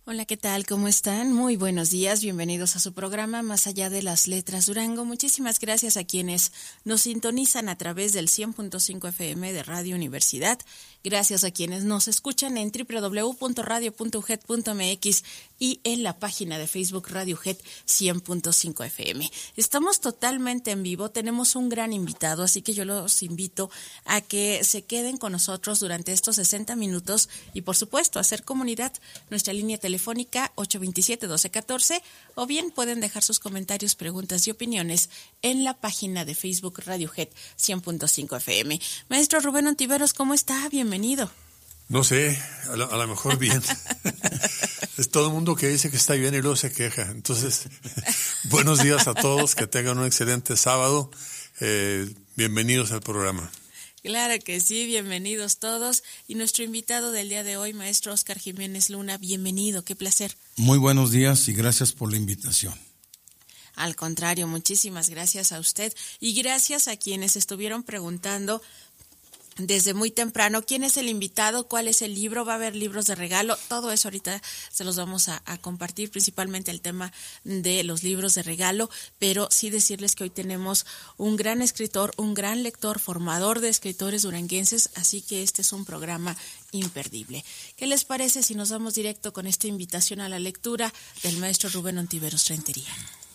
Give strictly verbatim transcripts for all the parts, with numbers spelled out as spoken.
Hola, ¿qué tal? ¿Cómo están? Muy buenos días, bienvenidos a su programa Más allá de las letras Durango. Muchísimas gracias a quienes nos sintonizan a través del cien punto cinco F M de Radio Universidad. Gracias a quienes nos escuchan en doble u doble u doble u punto radio punto u g e d punto m x y en la página de Facebook Radio U G E D cien punto cinco F M. Estamos totalmente en vivo, tenemos un gran invitado, así que yo los invito a que se queden con nosotros durante estos sesenta minutos y, por supuesto, hacer comunidad. Nuestra línea telefónica ocho dos siete, uno dos uno cuatro o bien pueden dejar sus comentarios, preguntas y opiniones en la página de Facebook Radio U G E D cien punto cinco F M. Maestro Rubén Ontiveros, ¿cómo está? Bienvenido. No sé, a lo, a lo mejor bien. Es todo el mundo que dice que está bien y luego se queja. Entonces, buenos días a todos, que tengan un excelente sábado. Eh, bienvenidos al programa. Claro que sí, bienvenidos todos. Y nuestro invitado del día de hoy, maestro Óscar Jiménez Luna, bienvenido, qué placer. Muy buenos días y gracias por la invitación. Al contrario, muchísimas gracias a usted y gracias a quienes estuvieron preguntando desde muy temprano quién es el invitado, cuál es el libro, va a haber libros de regalo, todo eso ahorita se los vamos a, a compartir, principalmente el tema de los libros de regalo, pero sí decirles que hoy tenemos un gran escritor, un gran lector, formador de escritores duranguenses, así que este es un programa imperdible. ¿Qué les parece si nos vamos directo con esta invitación a la lectura del maestro Rubén Ontiveros Rentería?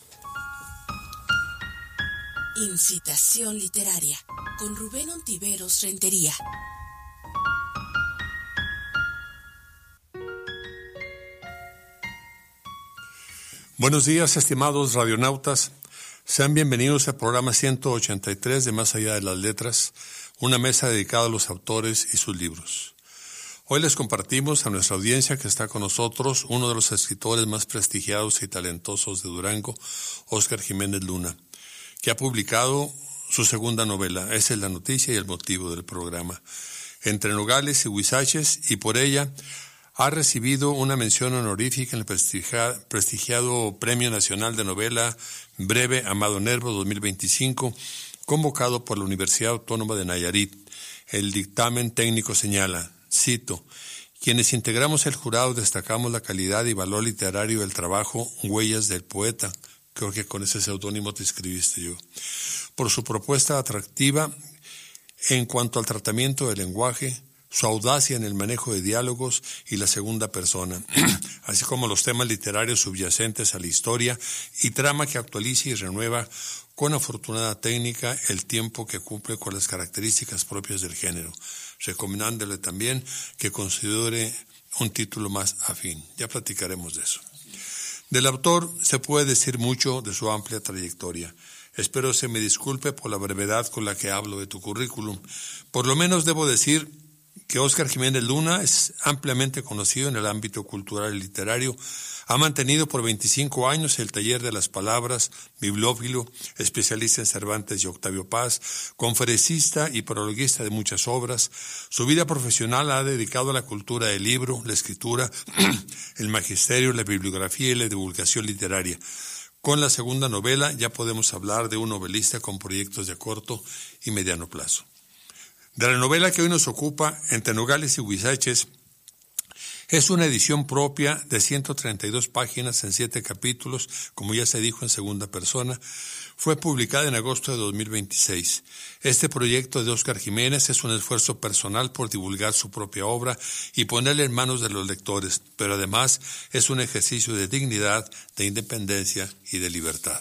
Incitación literaria con Rubén Ontiveros Rentería. Buenos días, estimados radionautas. Sean bienvenidos al programa ciento ochenta y tres de Más allá de las letras, una mesa dedicada a los autores y sus libros. Hoy les compartimos a nuestra audiencia que está con nosotros uno de los escritores más prestigiados y talentosos de Durango, Óscar Jiménez Luna, que ha publicado su segunda novela. Esa es la noticia y el motivo del programa. Entre Nogales y Huizaches, y por ella ha recibido una mención honorífica en el prestigia, prestigiado Premio Nacional de Novela Breve Amado Nervo dos mil veinticinco, convocado por la Universidad Autónoma de Nayarit. El dictamen técnico señala, cito, quienes integramos el jurado destacamos la calidad y valor literario del trabajo Huellas del Poeta. Creo que con ese seudónimo te escribiste yo. Por su propuesta atractiva en cuanto al tratamiento del lenguaje, su audacia en el manejo de diálogos y la segunda persona, así como los temas literarios subyacentes a la historia y trama que actualiza y renueva con afortunada técnica el tiempo que cumple con las características propias del género, recomendándole también que considere un título más afín. Ya platicaremos de eso. Del autor se puede decir mucho de su amplia trayectoria. Espero se me disculpe por la brevedad con la que hablo de tu currículum. Por lo menos debo decir que Óscar Jiménez Luna es ampliamente conocido en el ámbito cultural y literario. Ha mantenido por veinticinco años el taller de las palabras, bibliófilo, especialista en Cervantes y Octavio Paz, conferencista y prologuista de muchas obras. Su vida profesional ha dedicado a la cultura del libro, la escritura, el magisterio, la bibliografía y la divulgación literaria. Con la segunda novela ya podemos hablar de un novelista con proyectos de corto y mediano plazo. De la novela que hoy nos ocupa, Entre Nogales y Huizaches, es una edición propia de ciento treinta y dos páginas en siete capítulos, como ya se dijo en segunda persona. Fue publicada en agosto de dos mil veintiséis. Este proyecto de Óscar Jiménez es un esfuerzo personal por divulgar su propia obra y ponerla en manos de los lectores, pero además es un ejercicio de dignidad, de independencia y de libertad.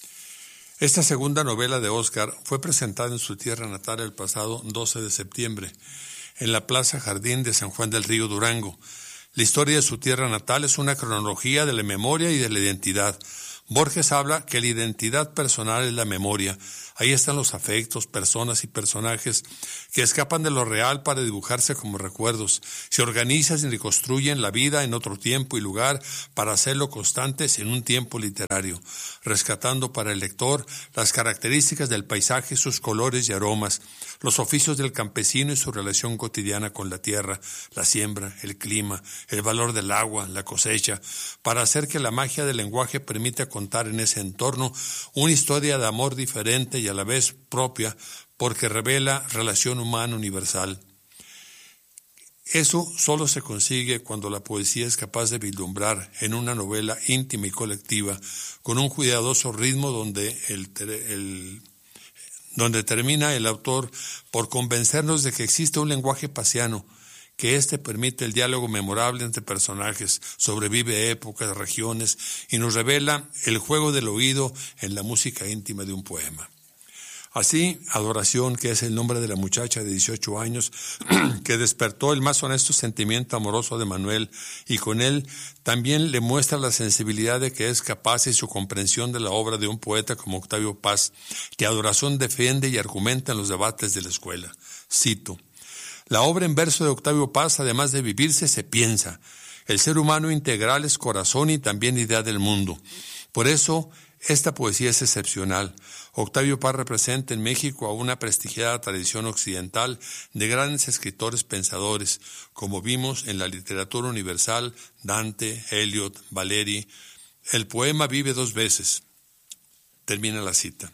Esta segunda novela de Óscar fue presentada en su tierra natal el pasado doce de septiembre, en la Plaza Jardín de San Juan del Río, Durango. La historia de su tierra natal es una cronología de la memoria y de la identidad. Borges habla que la identidad personal es la memoria. Ahí están los afectos, personas y personajes que escapan de lo real para dibujarse como recuerdos. Se organizan y reconstruyen la vida en otro tiempo y lugar para hacerlo constantes en un tiempo literario, rescatando para el lector las características del paisaje, sus colores y aromas, los oficios del campesino y su relación cotidiana con la tierra, la siembra, el clima, el valor del agua, la cosecha, para hacer que la magia del lenguaje permita contar en ese entorno una historia de amor diferente y a la vez propia, porque revela relación humana universal. Eso solo se consigue cuando la poesía es capaz de vislumbrar en una novela íntima y colectiva, con un cuidadoso ritmo donde, el, el, donde termina el autor por convencernos de que existe un lenguaje pasiano, que éste permite el diálogo memorable entre personajes, sobrevive épocas, regiones y nos revela el juego del oído en la música íntima de un poema. Así, Adoración, que es el nombre de la muchacha de dieciocho años que despertó el más honesto sentimiento amoroso de Manuel y con él también le muestra la sensibilidad de que es capaz y su comprensión de la obra de un poeta como Octavio Paz, que Adoración defiende y argumenta en los debates de la escuela. Cito: la obra en verso de Octavio Paz, además de vivirse, se piensa. El ser humano integral es corazón y también idea del mundo. Por eso, esta poesía es excepcional. Octavio Paz representa en México a una prestigiada tradición occidental de grandes escritores pensadores, como vimos en la literatura universal, Dante, Eliot, Valéry. El poema vive dos veces. Termina la cita.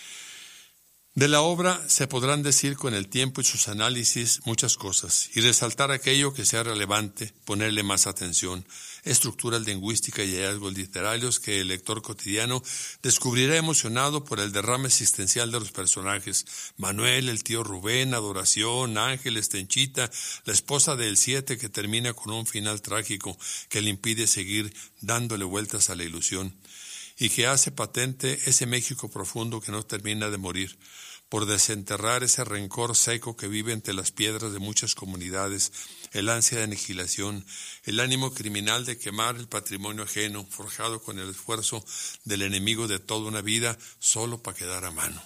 De la obra se podrán decir con el tiempo y sus análisis muchas cosas, y resaltar aquello que sea relevante, ponerle más atención, estructuras lingüísticas y hallazgos literarios que el lector cotidiano descubrirá emocionado por el derrame existencial de los personajes: Manuel, el tío Rubén, Adoración, Ángeles, Tenchita, la esposa del siete que termina con un final trágico que le impide seguir dándole vueltas a la ilusión, y que hace patente ese México profundo que no termina de morir, por desenterrar ese rencor seco que vive entre las piedras de muchas comunidades, el ansia de aniquilación, el ánimo criminal de quemar el patrimonio ajeno, forjado con el esfuerzo del enemigo de toda una vida, solo para quedar a mano.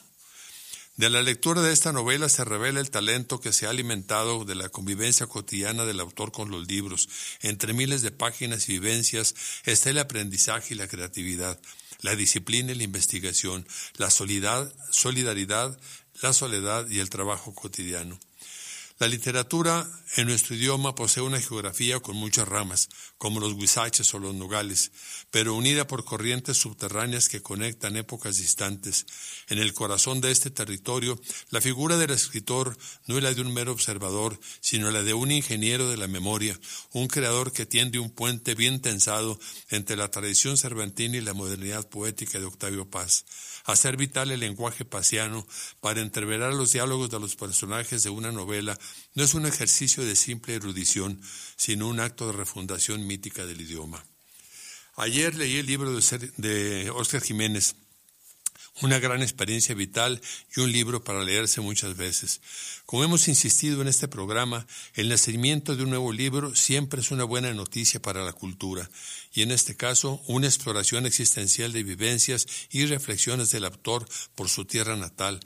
De la lectura de esta novela se revela el talento que se ha alimentado de la convivencia cotidiana del autor con los libros. Entre miles de páginas y vivencias está el aprendizaje y la creatividad, la disciplina y la investigación, la solidaridad, la soledad y el trabajo cotidiano. La literatura en nuestro idioma posee una geografía con muchas ramas, como los huizaches o los nogales, pero unida por corrientes subterráneas que conectan épocas distantes. En el corazón de este territorio, la figura del escritor no es la de un mero observador, sino la de un ingeniero de la memoria, un creador que tiende un puente bien tensado entre la tradición cervantina y la modernidad poética de Octavio Paz. Hacer vital el lenguaje pasiano para entreverar los diálogos de los personajes de una novela no es un ejercicio de simple erudición, sino un acto de refundación mítica del idioma. Ayer leí el libro de, de Óscar Jiménez, una gran experiencia vital y un libro para leerse muchas veces. Como hemos insistido en este programa, el nacimiento de un nuevo libro siempre es una buena noticia para la cultura, y en este caso, una exploración existencial de vivencias y reflexiones del autor por su tierra natal,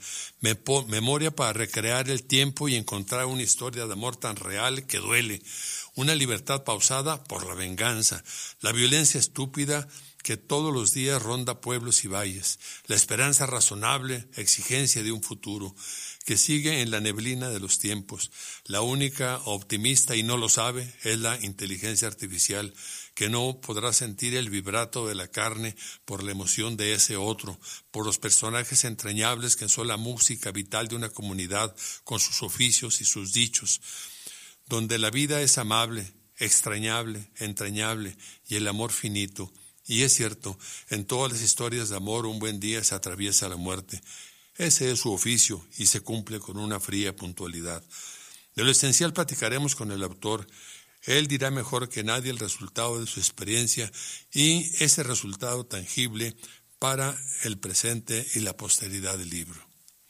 memoria para recrear el tiempo y encontrar una historia de amor tan real que duele, una libertad pausada por la venganza, la violencia estúpida que todos los días ronda pueblos y valles, la esperanza razonable, exigencia de un futuro, que sigue en la neblina de los tiempos. La única optimista, y no lo sabe, es la inteligencia artificial, que no podrá sentir el vibrato de la carne por la emoción de ese otro, por los personajes entrañables que son la música vital de una comunidad con sus oficios y sus dichos, donde la vida es amable, extrañable, entrañable y el amor finito. Y es cierto, en todas las historias de amor un buen día se atraviesa la muerte. Ese es su oficio y se cumple con una fría puntualidad. De lo esencial platicaremos con el autor. Él dirá mejor que nadie el resultado de su experiencia y ese resultado tangible para el presente y la posteridad del libro.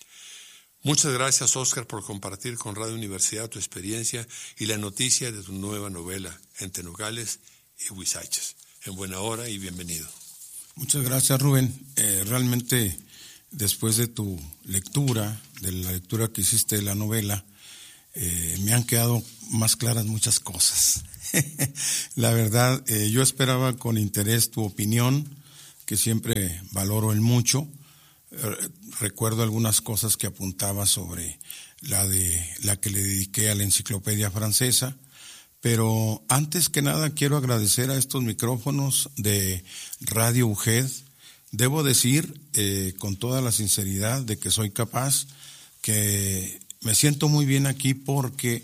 Muchas gracias, Óscar, por compartir con Radio Universidad tu experiencia y la noticia de tu nueva novela, Entre Nogales y Huizaches. En buena hora y bienvenido. Muchas gracias, Rubén. Eh, realmente, después de tu lectura, de la lectura que hiciste de la novela, eh, me han quedado más claras muchas cosas. La verdad, eh, yo esperaba con interés tu opinión, que siempre valoro el mucho. Eh, recuerdo algunas cosas que apuntaba sobre la de la que le dediqué a la enciclopedia francesa. Pero antes que nada quiero agradecer a estos micrófonos de Radio U G E D. Debo decir eh, con toda la sinceridad de que soy capaz, que me siento muy bien aquí porque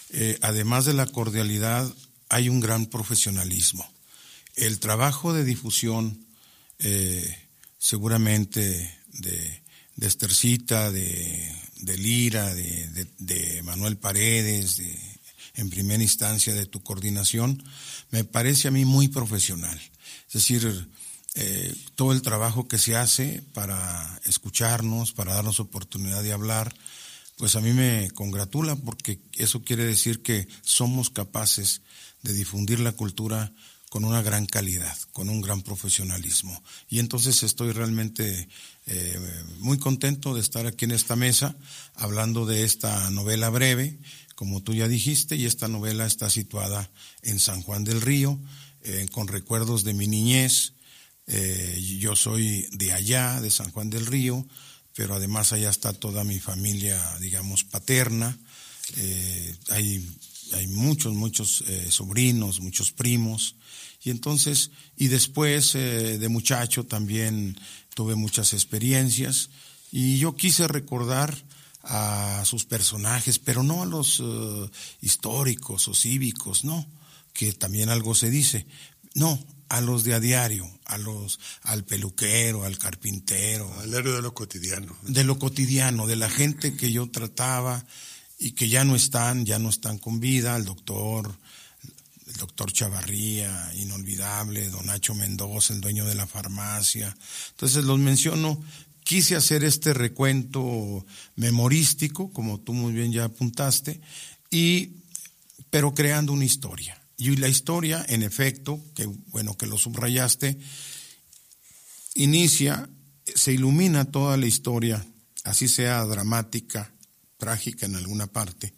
eh, además de la cordialidad, hay un gran profesionalismo. El trabajo de difusión, eh, seguramente de, de Estercita, de, de Lira, de, de, de Manuel Paredes, de, en primera instancia de tu coordinación, me parece a mí muy profesional. Es decir, eh, todo el trabajo que se hace para escucharnos, para darnos oportunidad de hablar, pues a mí me congratula, porque eso quiere decir que somos capaces de difundir la cultura con una gran calidad, con un gran profesionalismo. Y entonces estoy realmente eh, muy contento de estar aquí en esta mesa hablando de esta novela breve, como tú ya dijiste, y esta novela está situada en San Juan del Río, eh, con recuerdos de mi niñez. Eh, yo soy de allá, de San Juan del Río, pero además allá está toda mi familia, digamos, paterna. Eh, hay, hay muchos, muchos eh, sobrinos, muchos primos. Y entonces, y después eh, de muchacho también tuve muchas experiencias. Y yo quise recordar a sus personajes, pero no a los uh, históricos o cívicos, no, que también algo se dice. No, a los de a diario, a los, al peluquero, al carpintero. Al héroe de lo cotidiano. De lo cotidiano, de la gente que yo trataba y que ya no están, ya no están con vida, al doctor, el doctor Chavarría, inolvidable, don Nacho Mendoza, el dueño de la farmacia. Entonces los menciono, quise hacer este recuento memorístico, como tú muy bien ya apuntaste, y, pero creando una historia. Y la historia, en efecto, que bueno que lo subrayaste, inicia, se ilumina toda la historia, así sea dramática, trágica en alguna parte,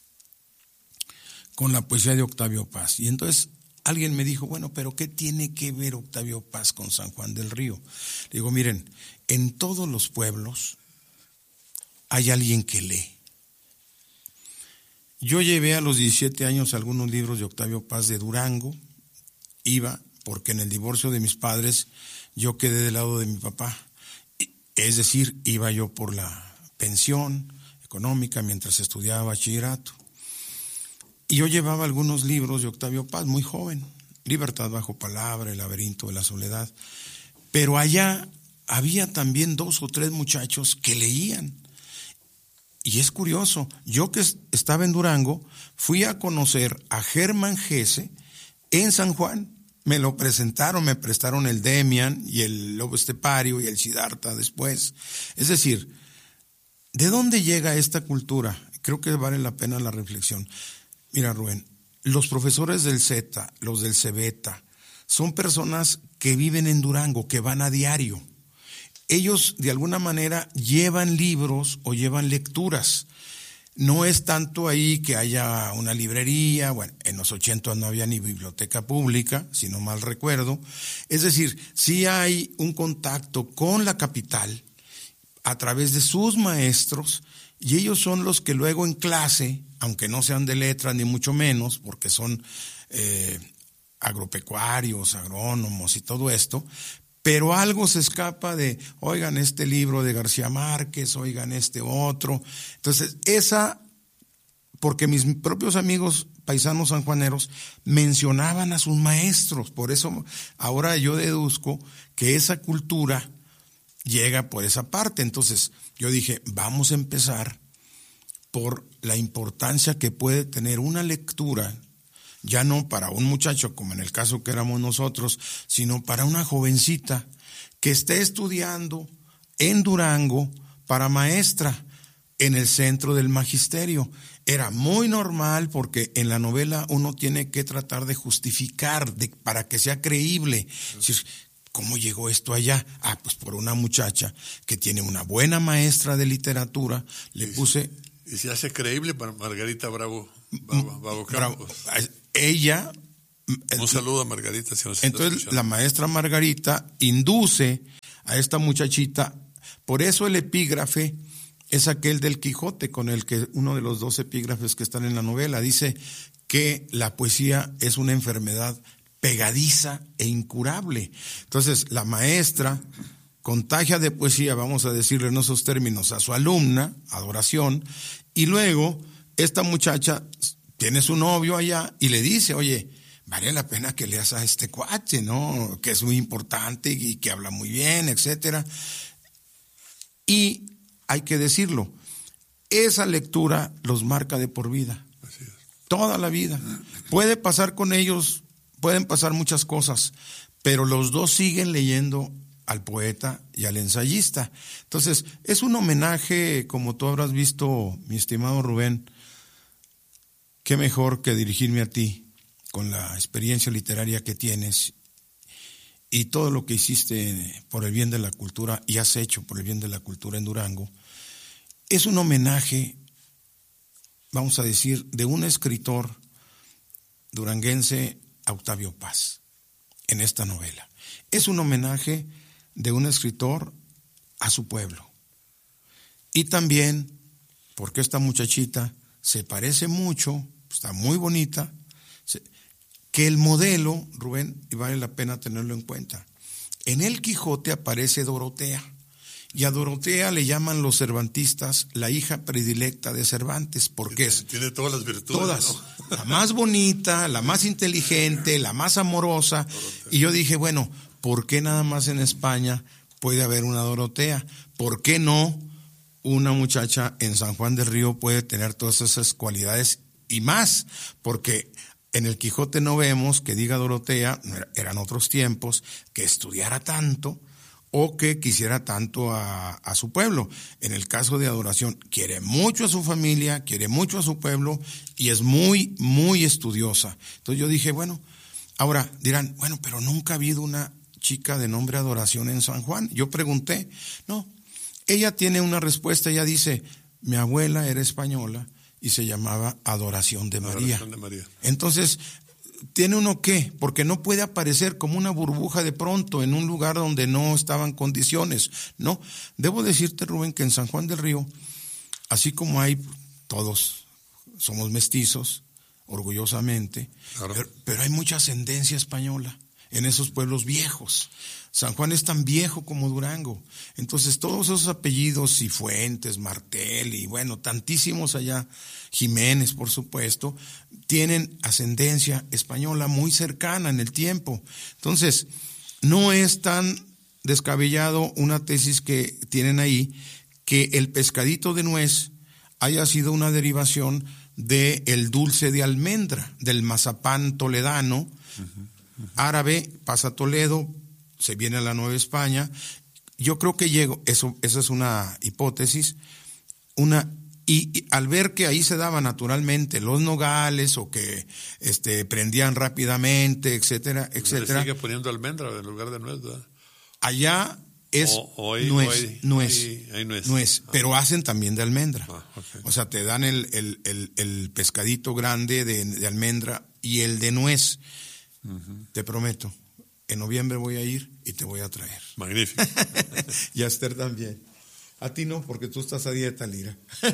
con la poesía de Octavio Paz. Y entonces alguien me dijo, bueno, pero ¿qué tiene que ver Octavio Paz con San Juan del Río? Le digo, miren, en todos los pueblos hay alguien que lee. Yo llevé a los diecisiete años algunos libros de Octavio Paz de Durango, iba, porque en el divorcio de mis padres yo quedé del lado de mi papá, es decir, iba yo por la pensión económica mientras estudiaba bachillerato. Y yo llevaba algunos libros de Octavio Paz, muy joven, Libertad bajo palabra, El laberinto de la soledad, pero allá había también dos o tres muchachos que leían. Y es curioso, yo que estaba en Durango, fui a conocer a Germán Gese en San Juan. Me lo presentaron, me prestaron el Demian y el Lobo Estepario y el Siddhartha después. Es decir, ¿de dónde llega esta cultura? Creo que vale la pena la reflexión. Mira, Rubén, los profesores del Z, los del Cebeta, son personas que viven en Durango, que van a diario. Ellos de alguna manera llevan libros o llevan lecturas. No es tanto ahí que haya una librería, bueno, en los ochentas no había ni biblioteca pública, si no mal recuerdo. Es decir, sí hay un contacto con la capital a través de sus maestros, y ellos son los que luego en clase, aunque no sean de letras ni mucho menos, porque son eh, agropecuarios, agrónomos y todo esto, pero algo se escapa de, oigan este libro de García Márquez, oigan este otro. Entonces, esa, porque mis propios amigos paisanos sanjuaneros mencionaban a sus maestros, por eso ahora yo deduzco que esa cultura llega por esa parte. Entonces, yo dije, vamos a empezar por la importancia que puede tener una lectura, ya no para un muchacho como en el caso que éramos nosotros, sino para una jovencita que esté estudiando en Durango para maestra en el centro del magisterio. Era muy normal porque en la novela uno tiene que tratar de justificar de, para que sea creíble. Sí. ¿Cómo llegó esto allá? Ah, pues por una muchacha que tiene una buena maestra de literatura, le y, puse... Y se hace creíble para Margarita Bravo, Bravo, Bravo Campos. Bravo. Ella... Un saludo a Margarita. Si nos entonces la maestra Margarita induce a esta muchachita, por eso el epígrafe es aquel del Quijote, con el que uno de los dos epígrafes que están en la novela dice que la poesía es una enfermedad pegadiza e incurable. Entonces la maestra contagia de poesía, vamos a decirle en esos términos, a su alumna, Adoración, y luego esta muchacha tiene su novio allá y le dice, oye, vale la pena que leas a este cuate, ¿no? Que es muy importante y que habla muy bien, etcétera. Y hay que decirlo, esa lectura los marca de por vida. Así es. Toda la vida. Puede pasar con ellos, pueden pasar muchas cosas, pero los dos siguen leyendo al poeta y al ensayista. Entonces, es un homenaje, como tú habrás visto, mi estimado Rubén, qué mejor que dirigirme a ti con la experiencia literaria que tienes y todo lo que hiciste por el bien de la cultura y has hecho por el bien de la cultura en Durango. Es un homenaje, vamos a decir, de un escritor duranguense a Octavio Paz en esta novela. Es un homenaje de un escritor a su pueblo. Y también, porque esta muchachita se parece mucho, está muy bonita, que el modelo, Rubén, y vale la pena tenerlo en cuenta, en el Quijote aparece Dorotea, y a Dorotea le llaman los cervantistas la hija predilecta de Cervantes, porque es... Tiene todas las virtudes. Todas. ¿No? La más bonita, la más inteligente, la más amorosa. Dorotea. Y yo dije, bueno, ¿por qué nada más en España puede haber una Dorotea? ¿Por qué no una muchacha en San Juan del Río puede tener todas esas cualidades y más? Porque en el Quijote no vemos que diga Dorotea, eran otros tiempos, que estudiara tanto o que quisiera tanto a, a su pueblo. En el caso de Adoración, quiere mucho a su familia, quiere mucho a su pueblo y es muy, muy estudiosa. Entonces yo dije, bueno, ahora dirán, bueno, pero nunca ha habido una chica de nombre Adoración en San Juan. Yo pregunté, no, ella tiene una respuesta, ella dice, mi abuela era española y se llamaba Adoración de María. Adoración de María. Entonces, ¿tiene uno qué? Porque no puede aparecer como una burbuja de pronto en un lugar donde no estaban condiciones. No, debo decirte, Rubén, que en San Juan del Río, así como hay, todos somos mestizos, orgullosamente, claro. pero, pero hay mucha ascendencia española en esos pueblos viejos. San Juan es tan viejo como Durango. Entonces todos esos apellidos, Cifuentes, Martel y bueno, tantísimos allá, Jiménez por supuesto, tienen ascendencia española muy cercana en el tiempo. Entonces, no es tan descabellado una tesis que tienen ahí, que el pescadito de nuez haya sido una derivación de el dulce de almendra, del mazapán toledano, uh-huh, uh-huh. árabe, pasa a Toledo, se viene a la Nueva España. Yo creo que llego, eso, eso es una hipótesis, una y, y al ver que ahí se daban naturalmente los nogales o que este prendían rápidamente, etcétera, etcétera. Se sigue poniendo almendra en lugar de nuez, ¿verdad? Allá es o, o hay, nuez, o hay, nuez, hay, hay nuez, nuez ah. pero hacen también de almendra. Ah, okay. O sea, te dan el, el, el, el pescadito grande de, de almendra y el de nuez. Uh-huh. Te prometo, en noviembre voy a ir y te voy a traer. Magnífico. Y a Esther también. A ti no, porque tú estás a dieta, Lira.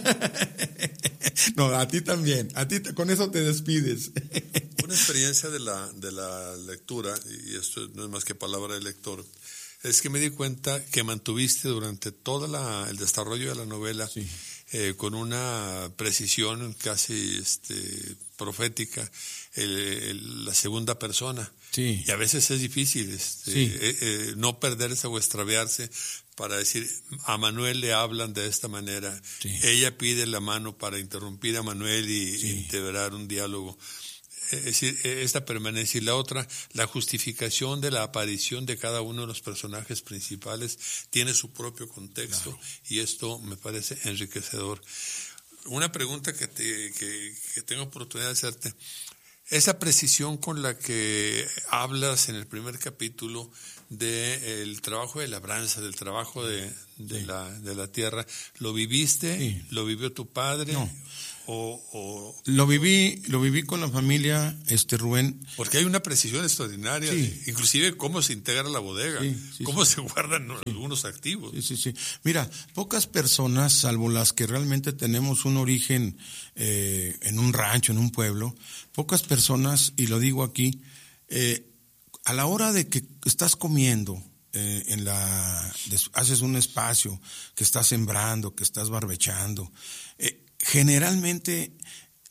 No, a ti también. A ti te, con eso te despides. Una experiencia de la, de la lectura, y esto no es más que palabra de lector, es que me di cuenta que mantuviste durante todo la, el desarrollo de la novela sí. eh, con una precisión casi este, profética el, el, la segunda persona. Sí. Y a veces es difícil este, sí. eh, eh, no perderse o extraviarse para decir, a Manuel le hablan de esta manera. Sí. Ella pide la mano para interrumpir a Manuel y sí. integrar un diálogo. Es decir, esta permanencia. Y la otra, la justificación de la aparición de cada uno de los personajes principales tiene su propio contexto, claro. Y esto me parece enriquecedor. Una pregunta que, te, que, que tengo oportunidad de hacerte. Esa precisión con la que hablas en el primer capítulo del trabajo de labranza, del trabajo de, de, sí. la, de la tierra, ¿lo viviste? Sí. ¿Lo vivió tu padre? No. O, o, lo viví lo viví con la familia, este Rubén. Porque hay una precisión extraordinaria, sí. Inclusive cómo se integra la bodega, sí, sí, cómo sí. se guardan sí. algunos activos. Sí, sí, sí. Mira, pocas personas, salvo las que realmente tenemos un origen eh, en un rancho, en un pueblo, pocas personas, y lo digo aquí, eh, a la hora de que estás comiendo, eh, en la haces un espacio, que estás sembrando, que estás barbechando, eh, generalmente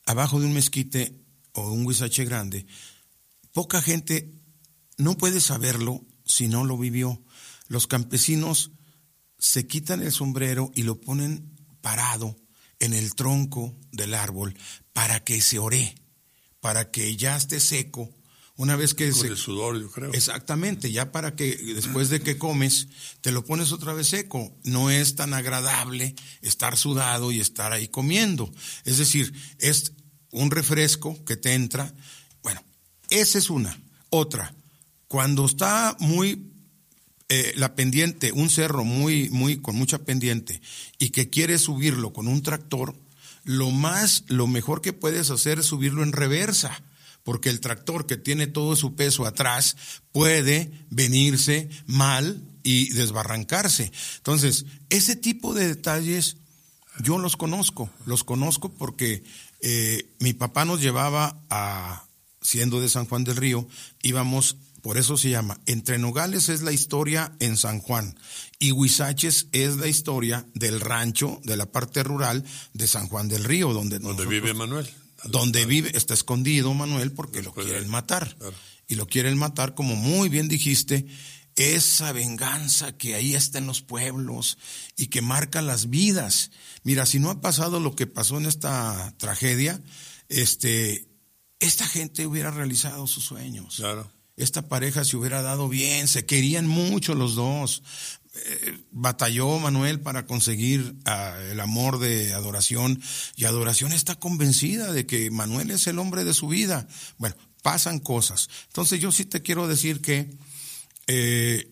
abajo de un mezquite o un huizache grande, poca gente no puede saberlo si no lo vivió. Los campesinos se quitan el sombrero y lo ponen parado en el tronco del árbol para que se ore, para que ya esté seco. Una vez que Con se... el sudor, yo creo. Exactamente, ya para que después de que comes te lo pones otra vez seco. No es tan agradable estar sudado y estar ahí comiendo. Es decir, es un refresco que te entra. Bueno, esa es una. Otra, cuando está muy eh, la pendiente, un cerro muy, muy con mucha pendiente y que quieres subirlo con un tractor, lo más, lo mejor que puedes hacer es subirlo en reversa. Porque el tractor que tiene todo su peso atrás puede venirse mal y desbarrancarse. Entonces, ese tipo de detalles yo los conozco, los conozco porque eh, mi papá nos llevaba a, siendo de San Juan del Río, íbamos, por eso se llama, Entre Nogales es la historia en San Juan y Huizaches es la historia del rancho, de la parte rural de San Juan del Río, donde, donde vive Manuel. Donde vive, está escondido Manuel porque lo quieren matar. Claro. Y lo quieren matar, como muy bien dijiste, esa venganza que ahí está en los pueblos y que marca las vidas. Mira, si no ha pasado lo que pasó en esta tragedia, este, esta gente hubiera realizado sus sueños. Claro. Esta pareja se hubiera dado bien, se querían mucho los dos. Eh, batalló Manuel para conseguir uh, el amor de Adoración y Adoración está convencida de que Manuel es el hombre de su vida. Bueno, pasan cosas. Entonces yo sí te quiero decir que eh,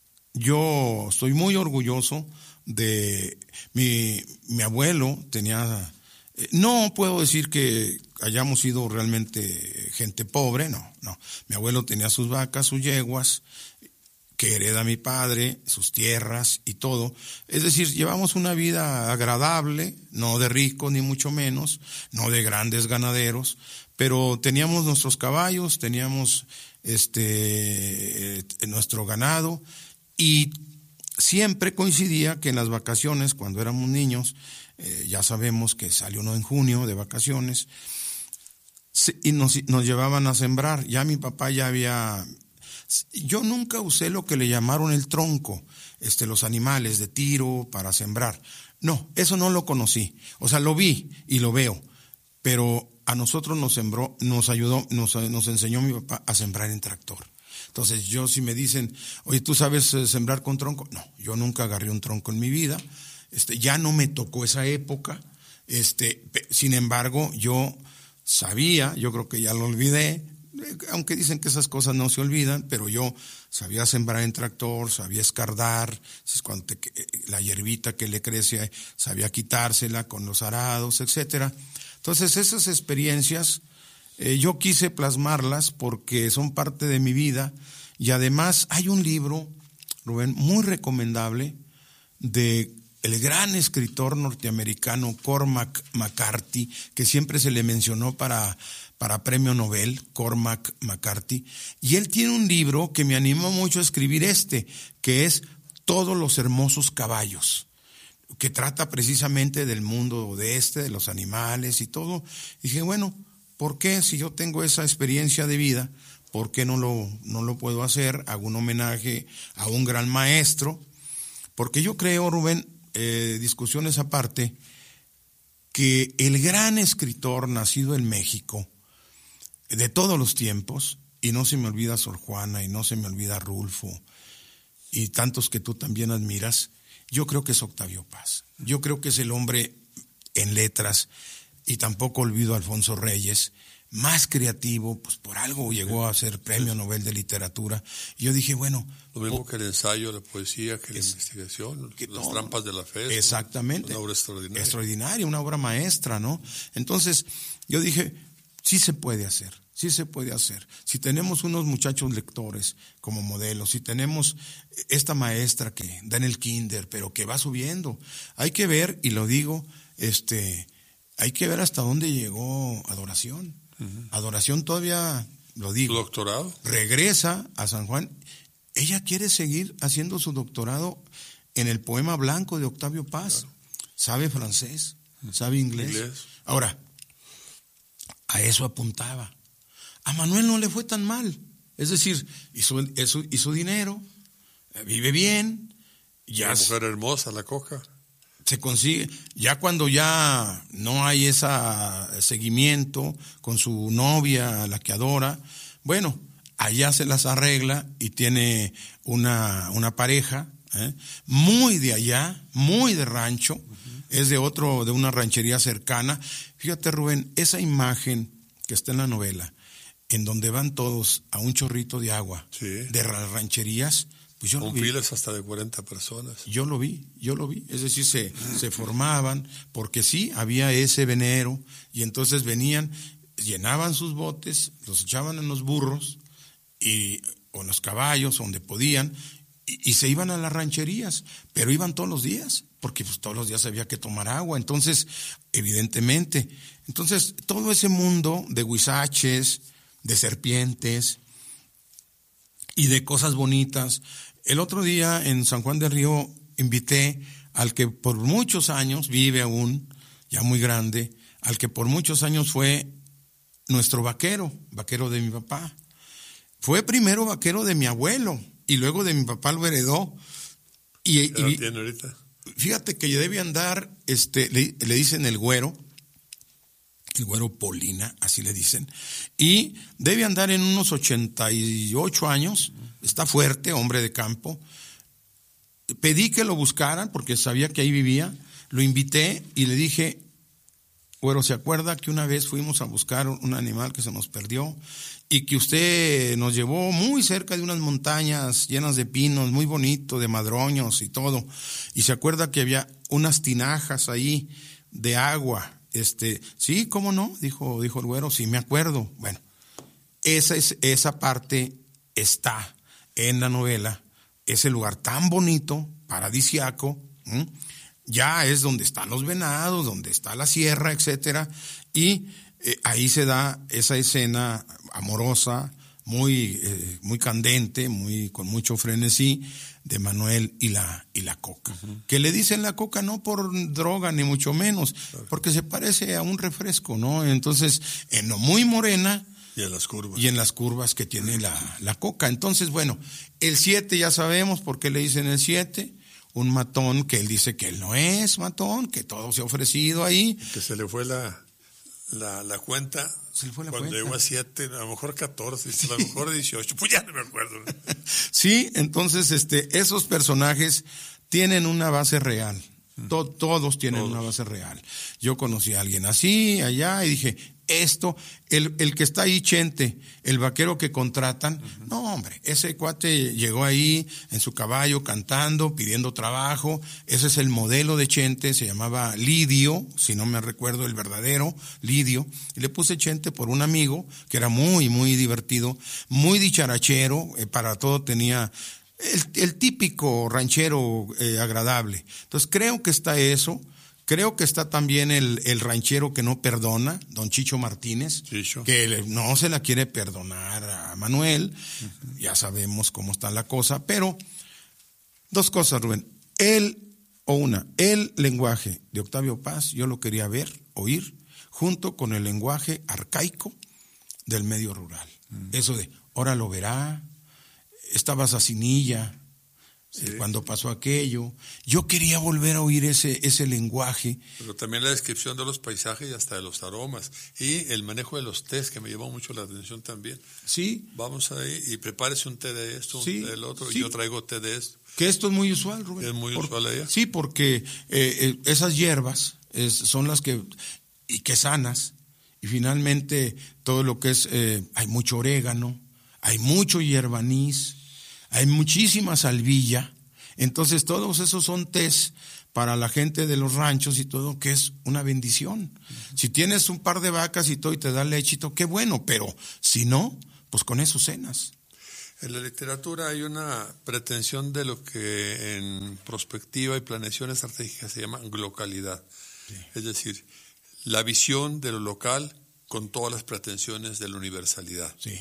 yo estoy muy orgulloso de mi, mi abuelo. Tenía, eh, no puedo decir que hayamos sido realmente gente pobre, no, no. Mi abuelo tenía sus vacas, sus yeguas, que hereda mi padre, sus tierras y todo. Es decir, llevamos una vida agradable, no de ricos ni mucho menos, no de grandes ganaderos, pero teníamos nuestros caballos, teníamos este eh, nuestro ganado y siempre coincidía que en las vacaciones, cuando éramos niños, eh, ya sabemos que salió uno en junio de vacaciones, se, y nos, nos llevaban a sembrar. Ya mi papá ya había... Yo nunca usé lo que le llamaron el tronco, este, los animales de tiro para sembrar. No, eso no lo conocí. O sea, lo vi y lo veo, pero a nosotros nos sembró, nos ayudó, nos, nos enseñó mi papá a sembrar en tractor. Entonces, yo si me dicen, oye, ¿tú sabes sembrar con tronco? No, yo nunca agarré un tronco en mi vida. Este, ya no me tocó esa época. Este, sin embargo, yo sabía, yo creo que ya lo olvidé, aunque dicen que esas cosas no se olvidan, pero yo sabía sembrar en tractor, sabía escardar, cuando te, la hierbita que le crece, sabía quitársela con los arados, etcétera. Entonces esas experiencias eh, yo quise plasmarlas porque son parte de mi vida y además hay un libro, Rubén, muy recomendable de el gran escritor norteamericano Cormac McCarthy, que siempre se le mencionó para, para premio Nobel, Cormac McCarthy, y él tiene un libro que me animó mucho a escribir este, que es Todos los hermosos caballos, que trata precisamente del mundo de este, de los animales y todo. Y dije, bueno, ¿por qué si yo tengo esa experiencia de vida, por qué no lo, no lo puedo hacer? Hago un homenaje a un gran maestro, porque yo creo, Rubén, Eh, discusiones aparte, que el gran escritor nacido en México de todos los tiempos, y no se me olvida Sor Juana y no se me olvida Rulfo y tantos que tú también admiras, yo creo que es Octavio Paz. Yo creo que es el hombre en letras, y tampoco olvido a Alfonso Reyes, más creativo, pues por algo llegó a ser premio Nobel de Literatura. Y yo dije, bueno... Lo mismo que el ensayo, la poesía, que es, la investigación, que las todo, trampas de la fe. Exactamente. Una obra extraordinaria. Extraordinaria, una obra maestra, ¿no? Entonces, yo dije, sí se puede hacer, sí se puede hacer. Si tenemos unos muchachos lectores como modelos, si tenemos esta maestra que da en el kinder, pero que va subiendo, hay que ver, y lo digo, este, hay que ver hasta dónde llegó Adoración. Uh-huh. Adoración todavía, lo digo, ¿su doctorado? Regresa a San Juan. Ella quiere seguir haciendo su doctorado en el poema blanco de Octavio Paz. Claro. Sabe francés, sabe inglés. inglés. Ahora, A eso apuntaba. A Manuel no le fue tan mal. Es decir, hizo, hizo, hizo dinero, vive bien. Ya Una mujer hermosa, la Coca. Se consigue. Ya cuando ya no hay ese seguimiento con su novia, la que adora, bueno, allá se las arregla y tiene una, una pareja, ¿eh? muy de allá, muy de rancho, uh-huh. es de otro, de una ranchería cercana. Fíjate, Rubén, esa imagen que está en la novela, en donde van todos a un chorrito de agua, sí. de las rancherías, pues yo con lo vi. filas hasta de cuarenta personas. Yo lo vi, yo lo vi. Es decir, se, se formaban, porque sí, había ese venero, y entonces venían, llenaban sus botes, los echaban en los burros, y o en los caballos, donde podían, y, y se iban a las rancherías, pero iban todos los días, porque pues todos los días había que tomar agua. Entonces, evidentemente, entonces todo ese mundo de huizaches, de serpientes y de cosas bonitas. El otro día en San Juan del Río invité al que por muchos años vive aún, ya muy grande, al que por muchos años fue nuestro vaquero, vaquero de mi papá. Fue primero vaquero de mi abuelo y luego de mi papá lo heredó. Y, ¿Qué edad y tiene ahorita? Fíjate que debe andar, este, le, le dicen el güero, el güero Polina, así le dicen, y debe andar en unos ochenta y ocho años, está fuerte, hombre de campo. Pedí que lo buscaran porque sabía que ahí vivía, lo invité y le dije, güero, ¿se acuerda que una vez fuimos a buscar un animal que se nos perdió y que usted nos llevó muy cerca de unas montañas llenas de pinos, muy bonito, de madroños y todo? Y se acuerda que había unas tinajas ahí de agua. Este, sí, ¿cómo no? Dijo, dijo el güero, sí me acuerdo. Bueno, esa es, esa parte está en la novela, ese lugar tan bonito, paradisiaco, ¿m? Ya es donde están los venados, donde está la sierra, etcétera, y eh, ahí se da esa escena amorosa, muy, eh, muy candente, muy, con mucho frenesí, de Manuel y la, y la Coca. Uh-huh. Que le dicen la Coca no por droga, ni mucho menos, claro, porque se parece a un refresco, ¿no? Entonces, en lo muy morena. Y en las curvas. Y en las curvas que tiene la, la Coca. Entonces, bueno, el siete ya sabemos por qué le dicen el siete. Un matón que él dice que él no es matón, que todo se ha ofrecido ahí. Que se le fue la, la, la cuenta. Se le fue la cuando cuenta. llegó a siete, a lo mejor catorce, a lo mejor dieciocho, pues ya no me acuerdo. Sí, entonces este, esos personajes tienen una base real. To- todos tienen todos. Una base real. Yo conocí a alguien así, allá, y dije, esto, el, el que está ahí, Chente, el vaquero que contratan, uh-huh. no, hombre, ese cuate llegó ahí en su caballo cantando, pidiendo trabajo. Ese es el modelo de Chente, se llamaba Lidio, si no me recuerdo el verdadero, Lidio, y le puse Chente por un amigo que era muy, muy divertido, muy dicharachero, eh, para todo tenía el, el típico ranchero eh, agradable. Entonces creo que está eso. Creo que está también el, el ranchero que no perdona, don Chicho Martínez, Chicho. que no se la quiere perdonar a Manuel. Uh-huh. Ya sabemos cómo está la cosa, pero dos cosas, Rubén. El, o una, el lenguaje de Octavio Paz, yo lo quería ver, oír, junto con el lenguaje arcaico del medio rural. Uh-huh. Eso de, ahora lo verá, estaba Sacinilla, sí. Cuando pasó aquello, yo quería volver a oír ese ese lenguaje. Pero también la descripción de los paisajes y hasta de los aromas y el manejo de los tés, que me llamó mucho la atención también. Sí. Vamos ahí y prepárese un té de esto, sí, un té del otro, sí. y yo traigo té de esto. Que esto es muy usual, Rubén. Es muy Por, usual allá. Sí, porque eh, eh, esas hierbas es, son las que, y que sanas, y finalmente todo lo que es, eh, hay mucho orégano, hay mucho hierbanís, hay muchísima salvilla. Entonces todos esos son tés para la gente de los ranchos y todo, que es una bendición. Uh-huh. Si tienes un par de vacas y todo y te da lechito, qué bueno, pero si no, pues con eso cenas. En la literatura hay una pretensión de lo que en prospectiva y planeación estratégica se llama localidad. Sí. Es decir, la visión de lo local con todas las pretensiones de la universalidad. Sí.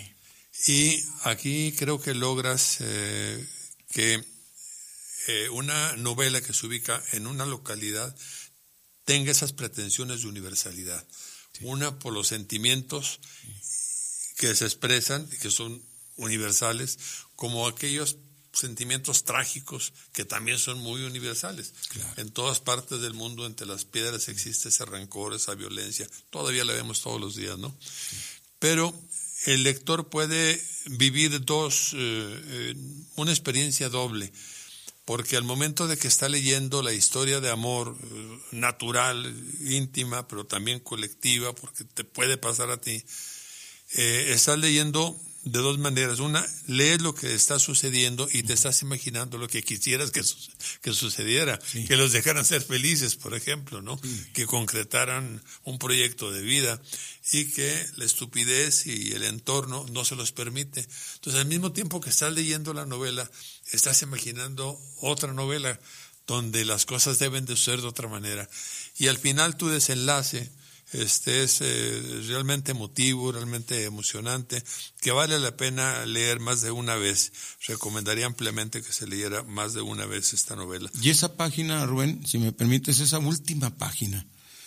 Y aquí creo que logras eh, que eh, una novela que se ubica en una localidad tenga esas pretensiones de universalidad. Sí. Una por los sentimientos que se expresan y que son universales, como aquellos sentimientos trágicos que también son muy universales. Claro. En todas partes del mundo, entre las piedras, existe ese rencor, esa violencia. Todavía la vemos todos los días, ¿no? Sí. Pero el lector puede vivir dos, eh, eh, una experiencia doble, porque al momento de que está leyendo la historia de amor eh, natural, íntima, pero también colectiva, porque te puede pasar a ti, eh, estás leyendo de dos maneras. Una, lees lo que está sucediendo y te estás imaginando lo que quisieras que, su- que sucediera, sí. que los dejaran ser felices, por ejemplo, ¿no? Sí. Que concretaran un proyecto de vida y que la estupidez y el entorno no se los permite. Entonces, al mismo tiempo que estás leyendo la novela, estás imaginando otra novela donde las cosas deben de ser de otra manera. Y al final tu desenlace Este es eh, realmente emotivo, realmente emocionante, que vale la pena leer más de una vez. Recomendaría ampliamente que se leyera más de una vez esta novela. Y esa página, Rubén, si me permites, esa última página,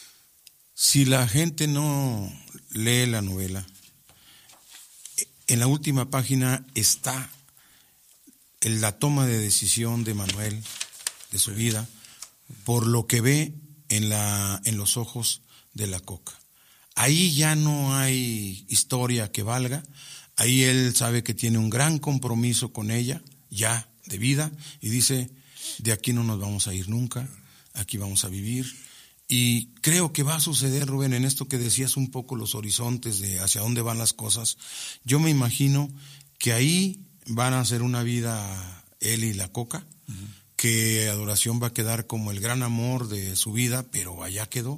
si la gente no lee la novela, en la última página está en la toma de decisión de Manuel, de su vida, por lo que ve en, la, en los ojos de la Coca. Ahí ya no hay historia que valga, ahí él sabe que tiene un gran compromiso con ella, ya de vida, y dice, de aquí no nos vamos a ir nunca, aquí vamos a vivir. Y creo que va a suceder, Rubén, en esto que decías un poco los horizontes de hacia dónde van las cosas. Yo me imagino que ahí van a hacer una vida él y la Coca, uh-huh. que Adoración va a quedar como el gran amor de su vida, pero allá quedó.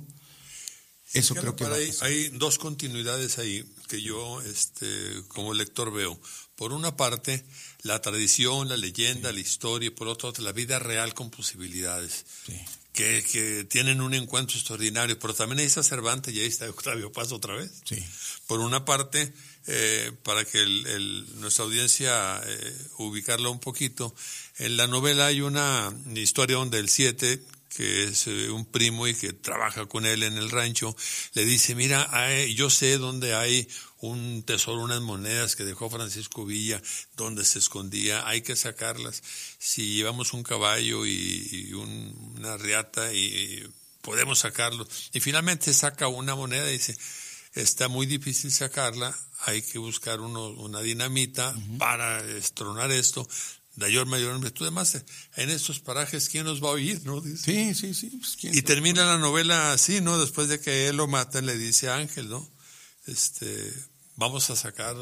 Eso sí, creo que hay, hay dos continuidades ahí que yo este, como lector veo. Por una parte, la tradición, la leyenda, sí. la historia, y por otra, la vida real con posibilidades. Sí. Que, que tienen un encuentro extraordinario, pero también ahí está Cervantes y ahí está Octavio Paz otra vez. Sí. Por una parte, eh, para que el, el, nuestra audiencia eh, ubicarla un poquito, en la novela hay una historia donde el siete, que es eh, un primo y que trabaja con él en el rancho, le dice, mira, hay, yo sé dónde hay un tesoro, unas monedas que dejó Francisco Villa, donde se escondía, hay que sacarlas. Si llevamos un caballo y, y un, una riata y, y podemos sacarlo. Y finalmente saca una moneda y dice, está muy difícil sacarla, hay que buscar uno, una dinamita uh-huh. para destronar esto. Mayor, mayor, tú además, en estos parajes, ¿quién nos va a oír, no? Sí, Dice. sí, sí. Pues, y termina la novela así, ¿no? Después de que él lo mata, le dice a Ángel, ¿no? Este, vamos a sacar,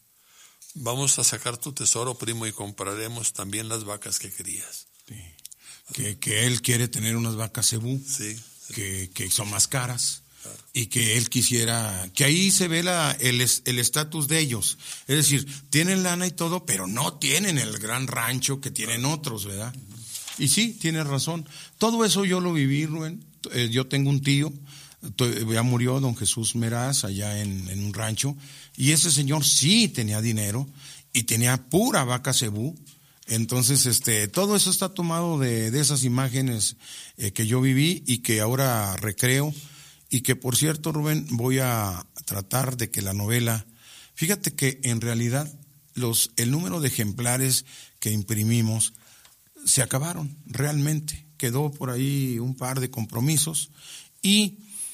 vamos a sacar tu tesoro, primo, y compraremos también las vacas que querías. Sí. Que, que él quiere tener unas vacas cebú, sí, sí. Que, que son más caras. Claro. Y que él quisiera, que ahí se ve la, el el estatus de ellos, es decir, tienen lana y todo, pero no tienen el gran rancho que tienen otros, ¿verdad? Uh-huh. Y sí, tienes razón, todo eso yo lo viví, Rubén. Eh, yo tengo un tío, ya murió don Jesús Meraz allá en, en un rancho, y ese señor sí tenía dinero y tenía pura vaca cebú. Entonces, este, todo eso está tomado de, de esas imágenes eh, que yo viví y que ahora recreo. Y que, por cierto, Rubén, voy a tratar de que la novela, fíjate que en realidad los el número de ejemplares que imprimimos se acabaron realmente. Quedó por ahí un par de compromisos y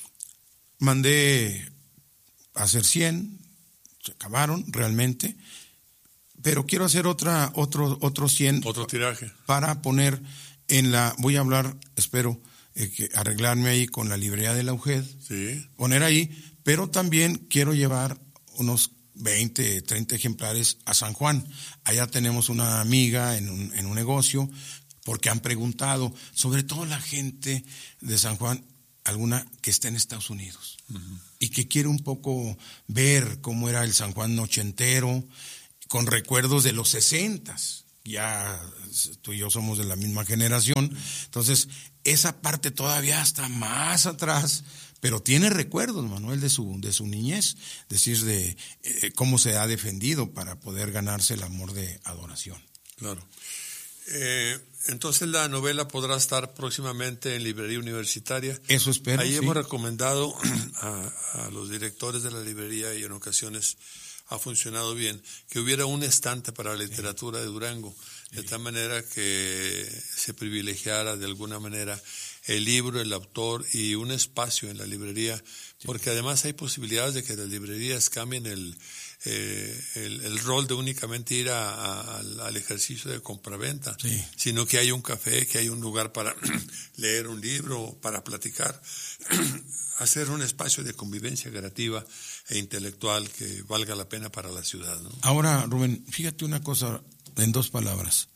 mandé a hacer cien, se acabaron realmente, pero quiero hacer otra otro otro cien. Otro tiraje. Para poner en la, voy a hablar, espero, Eh, que arreglarme ahí con la librería de la U G E D, sí. poner ahí, pero también quiero llevar unos veinte, treinta ejemplares a San Juan. Allá tenemos una amiga en un, en un negocio, porque han preguntado, sobre todo la gente de San Juan, alguna que está en Estados Unidos, uh-huh. y que quiere un poco ver cómo era el San Juan ochentero, con recuerdos de los sesentas. Ya tú y yo somos de la misma generación, entonces esa parte todavía está más atrás, pero tiene recuerdos, Manuel, de su de su niñez, es decir, de eh, cómo se ha defendido para poder ganarse el amor de Adoración. Claro. Eh, entonces la novela podrá estar próximamente en librería universitaria. Eso espero. Ahí sí. hemos recomendado a, a los directores de la librería, y en ocasiones ha funcionado bien, que hubiera un estante para la literatura de Durango, de tal manera que se privilegiara de alguna manera el libro, el autor y un espacio en la librería, porque además hay posibilidades de que las librerías cambien el, eh, el, el rol de únicamente ir a, a, al, al ejercicio de compraventa, sí. sino que hay un café, que hay un lugar para leer un libro, para platicar, hacer un espacio de convivencia creativa e intelectual que valga la pena para la ciudad, ¿no? Ahora, Rubén, fíjate una cosa en dos palabras.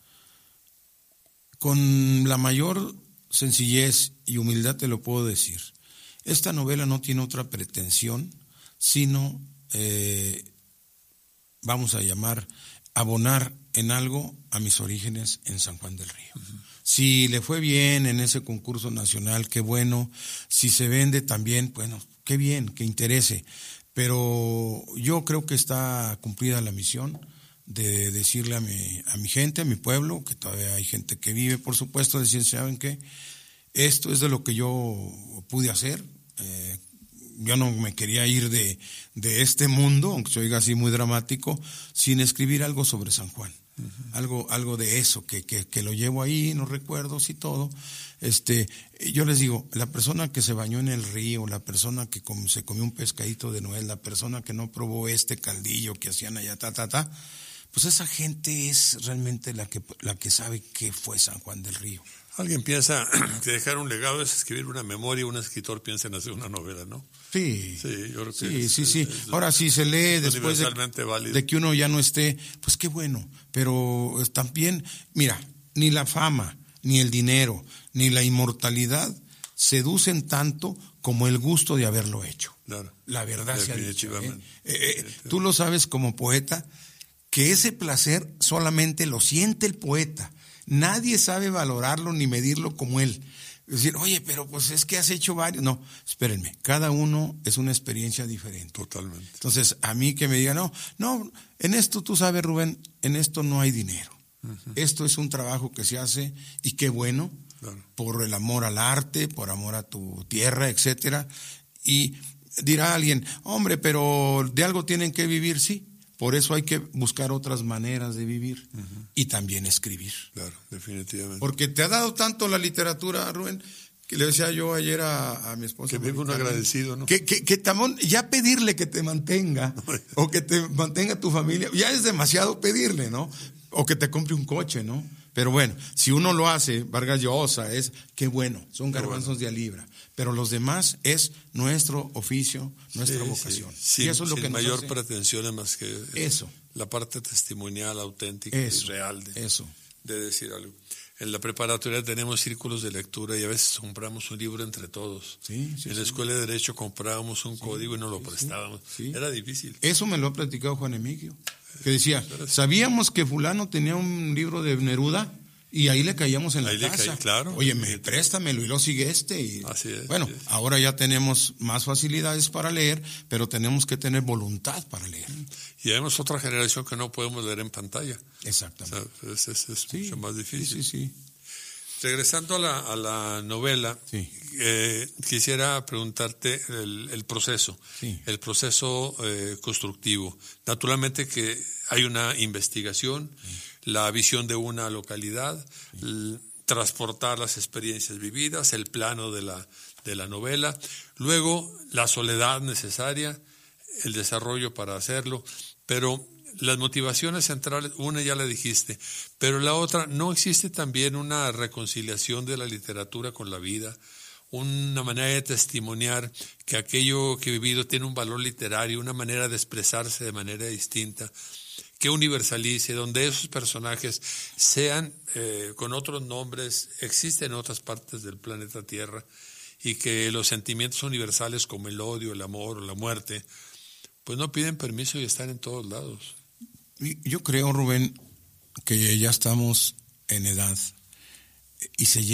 Con la mayor sencillez y humildad te lo puedo decir. Esta novela no tiene otra pretensión, sino, eh, vamos a llamar, abonar en algo a mis orígenes en San Juan del Río. Uh-huh. Si le fue bien en ese concurso nacional, qué bueno. Si se vende también, bueno, qué bien, que interese. Pero yo creo que está cumplida la misión de decirle a mi, a mi gente, a mi pueblo, que todavía hay gente que vive, por supuesto, decir, ¿saben qué? Esto es de lo que yo pude hacer. Eh, yo no me quería ir de, de este mundo, aunque se oiga así muy dramático, sin escribir algo sobre San Juan. Uh-huh. Algo, algo de eso, que, que, que lo llevo ahí, no recuerdo si todo. Este, yo les digo, la persona que se bañó en el río, la persona que com, se comió un pescadito de Noel, la persona que no probó este caldillo que hacían allá, ta, ta, ta, pues esa gente es realmente la que, la que sabe qué fue San Juan del Río. Alguien piensa que dejar un legado es escribir una memoria, un escritor piensa en hacer una novela, ¿no? Sí, sí, yo creo que sí, es, sí, sí. Es, es, Ahora sí se lee después de, de que uno ya no esté, pues qué bueno, pero también, mira, ni la fama, ni el dinero, ni la inmortalidad seducen tanto como el gusto de haberlo hecho. Claro. La verdad sea dicho, ¿eh? Eh, eh, Sí. tú lo sabes como poeta, que ese placer solamente lo siente el poeta. Nadie sabe valorarlo ni medirlo como él. Es decir, oye, pero pues es que has hecho varios. No, espérenme, cada uno es una experiencia diferente. Totalmente. Entonces, a mí que me digan, no, no, en esto tú sabes, Rubén, en esto no hay dinero. Uh-huh. Esto es un trabajo que se hace y qué bueno, claro, por el amor al arte, por amor a tu tierra, etcétera. Y dirá alguien, hombre, pero de algo tienen que vivir, sí. Por eso hay que buscar otras maneras de vivir, uh-huh, y también escribir. Claro, definitivamente. Porque te ha dado tanto la literatura, Rubén, que le decía yo ayer a, a mi esposa. Que vive un agradecido, ¿no? Que, que, que tamón, ya pedirle que te mantenga, o que te mantenga tu familia, ya es demasiado pedirle, ¿no? O que te compre un coche, ¿no? Pero bueno, si uno lo hace, Vargas Llosa, es, qué bueno, son garbanzos bueno. de a libra. Pero los demás es nuestro oficio, nuestra sí, vocación. Sí, y eso sin, es lo que sin nos mayor hace. pretensiones más que eso. La parte testimonial, auténtica eso, y real de, eso. de decir algo. En la preparatoria tenemos círculos de lectura y a veces compramos un libro entre todos. Sí, sí, en la sí. escuela de Derecho comprábamos un sí, código y nos lo sí, prestábamos. Sí. Era difícil. Eso me lo ha platicado Juan Emilio, que decía, ¿sabíamos que fulano tenía un libro de Neruda? Y ahí le caíamos en la ahí casa. Le caí, claro. Oye, me préstamelo y lo sigue este. Y, así es. Bueno, así es. Ahora ya tenemos más facilidades para leer, pero tenemos que tener voluntad para leer. Y vemos otra generación que no podemos leer en pantalla. Exactamente. O sea, es es, es sí, mucho más difícil. Sí, sí, sí. Regresando a la, a la novela, sí. eh, quisiera preguntarte el, el proceso, sí. el proceso eh, constructivo. Naturalmente que hay una investigación, sí. la visión de una localidad, sí. el, transportar las experiencias vividas, el plano de la, de la novela, luego la soledad necesaria, el desarrollo para hacerlo, pero las motivaciones centrales, una ya la dijiste, pero la otra, ¿no existe también una reconciliación de la literatura con la vida? Una manera de testimoniar que aquello que he vivido tiene un valor literario, una manera de expresarse de manera distinta, que universalice, donde esos personajes sean eh, con otros nombres, existen en otras partes del planeta Tierra, y que los sentimientos universales como el odio, el amor o la muerte, pues no piden permiso y están en todos lados. Yo creo, Rubén, que ya estamos en edad y se